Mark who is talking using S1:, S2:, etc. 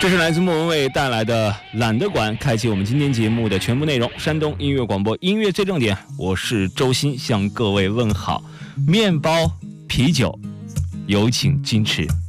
S1: 这是来自莫文蔚带来的懒得管，开启我们今天节目的全部内容。山东音乐广播，音乐最重点，我是周鑫，向各位问好。面包、啤酒，有请矜持。